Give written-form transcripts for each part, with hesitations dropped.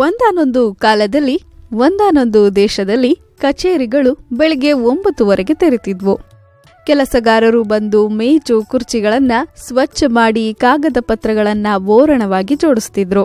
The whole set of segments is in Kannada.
ಒಂದಾನೊಂದು ಕಾಲದಲ್ಲಿ ಒಂದಾನೊಂದು ದೇಶದಲ್ಲಿ ಕಚೇರಿಗಳು ಬೆಳಿಗ್ಗೆ 9 ತೆರೆತಿದ್ವು. ಕೆಲಸಗಾರರು ಬಂದು ಮೇಜು ಕುರ್ಚಿಗಳನ್ನ ಸ್ವಚ್ಛ ಮಾಡಿ ಕಾಗದ ಪತ್ರಗಳನ್ನ ಓರಣವಾಗಿ ಜೋಡಿಸ್ತಿದ್ರು.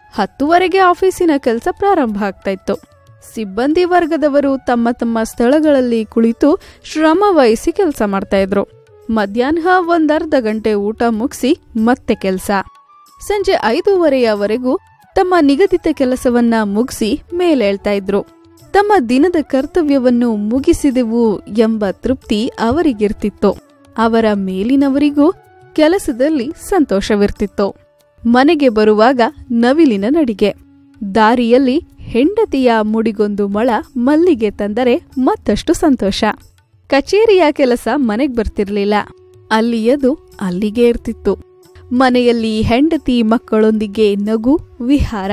10 ಆಫೀಸಿನ ಕೆಲಸ ಪ್ರಾರಂಭ ಆಗ್ತಾ ಇತ್ತು. ಸಿಬ್ಬಂದಿ ವರ್ಗದವರು ತಮ್ಮ ತಮ್ಮ ಸ್ಥಳಗಳಲ್ಲಿ ಕುಳಿತು ಶ್ರಮ ವಹಿಸಿ ಕೆಲಸ ಮಾಡ್ತಾ ಇದ್ರು. ಮಧ್ಯಾಹ್ನ 1/2 ಗಂಟೆ ಊಟ ಮುಗಿಸಿ ಮತ್ತೆ ಕೆಲಸ. ಸಂಜೆ 5:30ವರೆಗೂ ತಮ್ಮ ನಿಗದಿತ ಕೆಲಸವನ್ನ ಮುಗಿಸಿ ಮೇಲೇಳ್ತಾ ಇದ್ರು. ತಮ್ಮ ದಿನದ ಕರ್ತವ್ಯವನ್ನು ಮುಗಿಸಿದೆವು ಎಂಬ ತೃಪ್ತಿ ಅವರಿಗಿರ್ತಿತ್ತು. ಅವರ ಮೇಲಿನವರಿಗೂ ಕೆಲಸದಲ್ಲಿ ಸಂತೋಷವಿರ್ತಿತ್ತು. ಮನೆಗೆ ಬರುವಾಗ ನವಿಲಿನ ನಡಿಗೆ. ದಾರಿಯಲ್ಲಿ ಹೆಂಡತಿಯ ಮುಡಿಗೊಂದು ಮೊಳ ಮಲ್ಲಿಗೆ ತಂದರೆ ಮತ್ತಷ್ಟು ಸಂತೋಷ. ಕಚೇರಿಯ ಕೆಲಸ ಮನೆಗ್ ಬರ್ತಿರ್ಲಿಲ್ಲ, ಅಲ್ಲಿಯದು ಅಲ್ಲಿಗೆ ಇರ್ತಿತ್ತು. ಮನೆಯಲ್ಲಿ ಹೆಂಡತಿ ಮಕ್ಕಳೊಂದಿಗೆ ನಗು ವಿಹಾರ.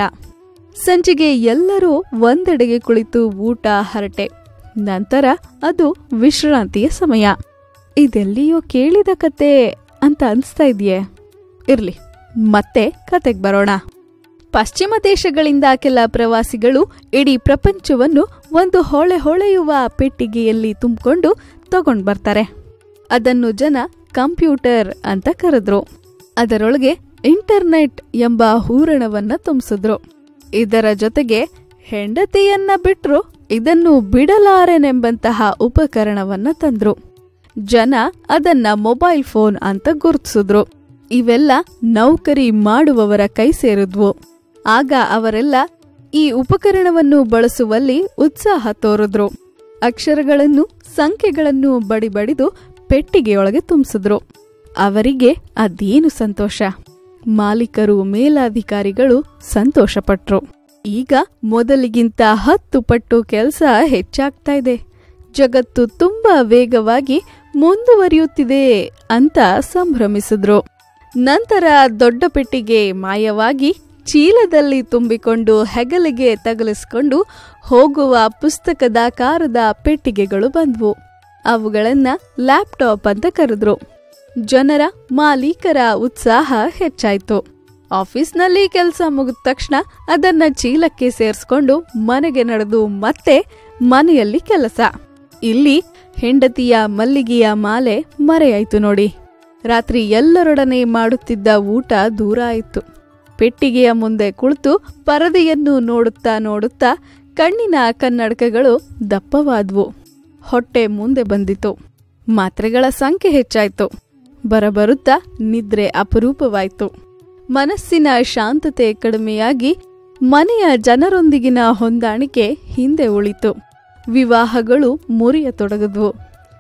ಸಂಜೆಗೆ ಎಲ್ಲರೂ ಒಂದೆಡೆಗೆ ಕುಳಿತು ಊಟ ಹರಟೆ. ನಂತರ ಅದು ವಿಶ್ರಾಂತಿಯ ಸಮಯ. ಇದೆಲ್ಲಿಯೋ ಕೇಳಿದ ಕತೆ ಅಂತ ಅನ್ಸ್ತಾ ಇದೆಯೇ? ಇರ್ಲಿ, ಮತ್ತೆ ಕತೆಗೆ ಬರೋಣ. ಪಶ್ಚಿಮ ದೇಶಗಳಿಂದ ಕೆಲ ಪ್ರವಾಸಿಗಳು ಇಡೀ ಪ್ರಪಂಚವನ್ನು ಒಂದು ಹೊಳೆಯುವ ಪೆಟ್ಟಿಗೆಯಲ್ಲಿ ತುಂಬಿಕೊಂಡು ತಗೊಂಡ್ ಬರ್ತಾರೆ. ಅದನ್ನು ಜನ ಕಂಪ್ಯೂಟರ್ ಅಂತ ಕರೆದ್ರು. ಅದರೊಳಗೆ ಇಂಟರ್ನೆಟ್ ಎಂಬ ಹೂರಣವನ್ನ ತುಂಬಿಸಿದ್ರು. ಇದರ ಜೊತೆಗೆ ಹೆಂಡತಿಯನ್ನ ಬಿಟ್ರು ಇದನ್ನು ಬಿಡಲಾರೆನೆಂಬಂತಹ ಉಪಕರಣವನ್ನ ತಂದ್ರು. ಜನ ಅದನ್ನ ಮೊಬೈಲ್ ಫೋನ್ ಅಂತ ಗುರುತಿಸಿದ್ರು. ಇವೆಲ್ಲ ನೌಕರಿ ಮಾಡುವವರ ಕೈ ಸೇರಿದ್ವು. ಆಗ ಅವರೆಲ್ಲ ಈ ಉಪಕರಣವನ್ನು ಬಳಸುವಲ್ಲಿ ಉತ್ಸಾಹ ತೋರಿದ್ರು. ಅಕ್ಷರಗಳನ್ನು ಸಂಖ್ಯೆಗಳನ್ನು ಬಡಿದು ಪೆಟ್ಟಿಗೆಯೊಳಗೆ ತುಂಬಿಸಿದ್ರು. ಅವರಿಗೆ ಅದೇನು ಸಂತೋಷ! ಮಾಲೀಕರು ಮೇಲಾಧಿಕಾರಿಗಳು ಸಂತೋಷಪಟ್ರು. ಈಗ ಮೊದಲಿಗಿಂತ 10 ಪಟ್ಟು ಕೆಲಸ ಹೆಚ್ಚಾಗ್ತಾ ಇದೆ. ಜಗತ್ತು ತುಂಬಾ ವೇಗವಾಗಿ ಮುಂದುವರಿಯುತ್ತಿದೆ ಅಂತ ಸಂಭ್ರಮಿಸಿದ್ರು. ನಂತರ ದೊಡ್ಡ ಪೆಟ್ಟಿಗೆ ಮಾಯವಾಗಿ ಚೀಲದಲ್ಲಿ ತುಂಬಿಕೊಂಡು ಹೆಗಲಿಗೆ ತಗಲಿಸಿಕೊಂಡು ಹೋಗುವ ಪುಸ್ತಕದಾಕಾರದ ಪೆಟ್ಟಿಗೆಗಳು ಬಂದ್ವು. ಅವುಗಳನ್ನ ಲ್ಯಾಪ್ಟಾಪ್ ಅಂತ ಕರೆದ್ರು. ಜನರ ಮಾಲೀಕರ ಉತ್ಸಾಹ ಹೆಚ್ಚಾಯ್ತು. ಆಫೀಸ್ನಲ್ಲಿ ಕೆಲಸ ಮುಗಿದ ತಕ್ಷಣ ಅದನ್ನ ಚೀಲಕ್ಕೆ ಸೇರಿಸ್ಕೊಂಡು ಮನೆಗೆ ನಡೆದು ಮತ್ತೆ ಮನೆಯಲ್ಲಿ ಕೆಲಸ. ಇಲ್ಲಿ ಹೆಂಡತಿಯ ಮಲ್ಲಿಗೆಯ ಮಾಲೆ ಮರೆಯಾಯ್ತು ನೋಡಿ. ರಾತ್ರಿ ಎಲ್ಲರೊಡನೆ ಮಾಡುತ್ತಿದ್ದ ಊಟ ದೂರ ಆಯಿತು. ಪೆಟ್ಟಿಗೆಯ ಮುಂದೆ ಕುಳಿತು ಪರದೆಯನ್ನು ನೋಡುತ್ತಾ ಕಣ್ಣಿನ ಕನ್ನಡಕಗಳು ದಪ್ಪವಾದ್ವು. ಹೊಟ್ಟೆ ಮುಂದೆ ಬಂದಿತು. ಮಾತ್ರೆಗಳ ಸಂಖ್ಯೆ ಹೆಚ್ಚಾಯ್ತು. ಬರಬರುತ್ತಾ ನಿದ್ರೆ ಅಪರೂಪವಾಯ್ತು. ಮನಸ್ಸಿನ ಶಾಂತತೆ ಕಡಿಮೆಯಾಗಿ ಮನೆಯ ಜನರೊಂದಿಗಿನ ಹೊಂದಾಣಿಕೆ ಹಿಂದೆ ಉಳಿತು. ವಿವಾಹಗಳು ಮುರಿಯತೊಡಗಿದ್ವು.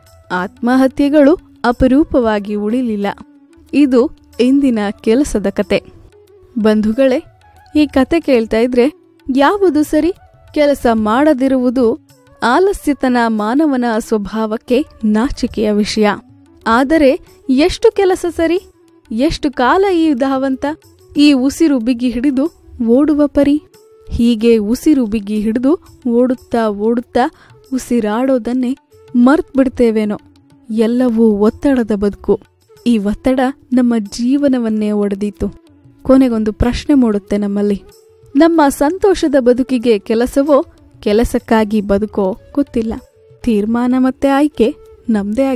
ಆತ್ಮಹತ್ಯೆಗಳು ಅಪರೂಪವಾಗಿ ಉಳಿಲಿಲ್ಲ. ಇದು ಇಂದಿನ ಕೆಲಸದ ಕತೆ. ಬಂಧುಗಳೇ, ಈ ಕತೆ ಕೇಳ್ತಾ ಇದ್ರೆ ಯಾವುದು ಸರಿ? ಕೆಲಸ ಮಾಡದಿರುವುದು ಆಲಸ್ಯತನ ಮಾನವನ ಸ್ವಭಾವಕ್ಕೆ ನಾಚಿಕೆಯ ವಿಷಯ. ಆದರೆ ಎಷ್ಟು ಕೆಲಸ ಸರಿ? ಎಷ್ಟು ಕಾಲ ಈ ಧಾವಂತ? ಈ ಉಸಿರು ಬಿಗಿ ಹಿಡಿದು ಓಡುವ ಪರಿ. ಹೀಗೆ ಉಸಿರು ಬಿಗಿ ಹಿಡಿದು ಓಡುತ್ತಾ ಉಸಿರಾಡೋದನ್ನೇ ಮರ್ತ್ ಬಿಡ್ತೇವೇನೋ. ಎಲ್ಲವೂ ಒತ್ತಡದ ಬದುಕು. ಈ ಒತ್ತಡ ನಮ್ಮ ಜೀವನವನ್ನೇ ಒಡೆದೀತು. ಕೊನೆಗೊಂದು ಪ್ರಶ್ನೆ ಮೂಡುತ್ತೆ ನಮ್ಮಲ್ಲಿ. ನಮ್ಮ ಸಂತೋಷದ ಬದುಕಿಗೆ ಕೆಲಸವೋ, ಕೆಲಸಕ್ಕಾಗಿ ಬದುಕೋ ಗೊತ್ತಿಲ್ಲ. ತೀರ್ಮಾನ ಮತ್ತೆ ಆಯ್ಕೆ ನಮ್ದೇ.